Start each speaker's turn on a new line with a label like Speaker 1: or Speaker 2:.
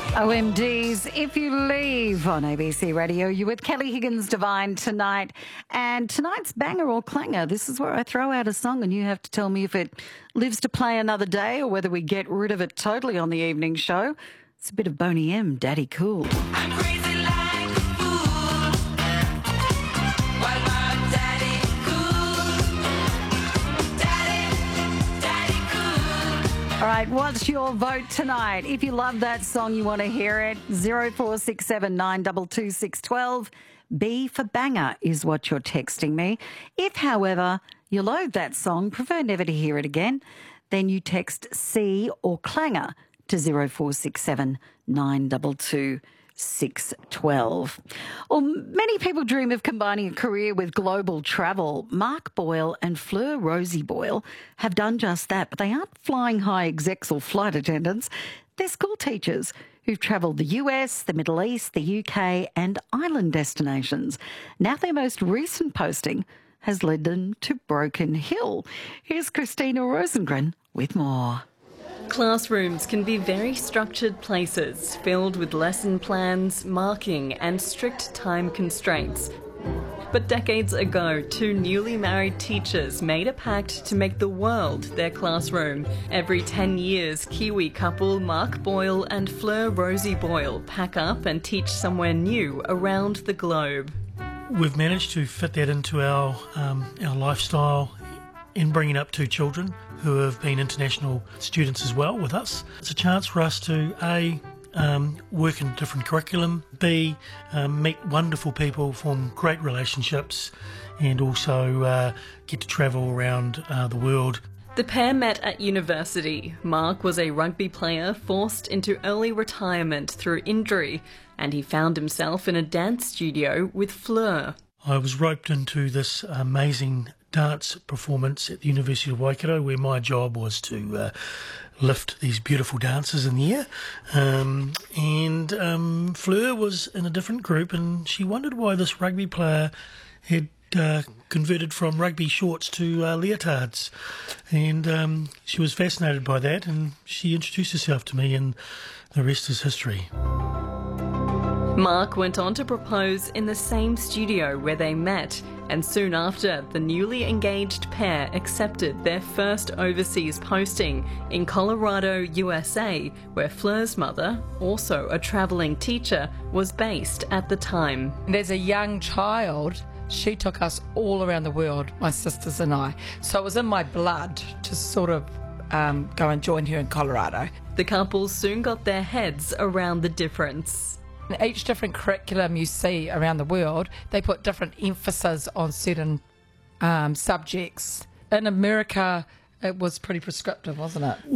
Speaker 1: OMDs, If You Leave on ABC Radio. You're with Kelly Higgins Divine tonight. And tonight's banger or clanger, this is where I throw out a song and you have to tell me if it lives to play another day or whether we get rid of it totally on the evening show. It's a bit of Boney M, Daddy Cool.
Speaker 2: I'm crazy like a fool, while my daddy cool, daddy cool.
Speaker 1: All right, what's your vote tonight? If you love that song, you want to hear it, 0467 922 612. B for banger is what you're texting me. If, however, you loathe that song, prefer never to hear it again, then you text C or clanger to 0467 922 612. Well, many people dream of combining a career with global travel. Mark Boyle and Fleur Rosie Boyle have done just that, but they aren't flying high execs or flight attendants. They're school teachers who've travelled the US, the Middle East, the UK and island destinations. Now their most recent posting has led them to Broken Hill. Here's Christina Rosengren with more.
Speaker 3: Classrooms can be very structured places, filled with lesson plans, marking and strict time constraints. But decades ago, two newly married teachers made a pact to make the world their classroom. Every 10 years, Kiwi couple Mark Boyle and Fleur Rosie Boyle pack up and teach somewhere new around the globe.
Speaker 4: We've managed to fit that into our lifestyle in bringing up two children who have been international students as well with us. It's a chance for us to A, work in a different curriculum, B, meet wonderful people, form great relationships and also get to travel around the world.
Speaker 3: The pair met at university. Mark was a rugby player forced into early retirement through injury, and he found himself in a dance studio with Fleur.
Speaker 4: I was roped into this amazing dance performance at the University of Waikato, where my job was to lift these beautiful dancers in the air. And Fleur was in a different group, and she wondered why this rugby player had converted from rugby shorts to leotards. And she was fascinated by that, and she introduced herself to me, and the rest is history.
Speaker 3: Mark went on to propose in the same studio where they met, and soon after, the newly engaged pair accepted their first overseas posting in Colorado, USA, where Fleur's mother, also a travelling teacher, was based at the time.
Speaker 5: And as a young child, she took us all around the world, my sisters and I. So it was in my blood to sort of go and join her in Colorado.
Speaker 3: The couple soon got their heads around the difference.
Speaker 5: Each different curriculum you see around the world, they put different emphasis on certain subjects. In America, it was pretty prescriptive, wasn't it?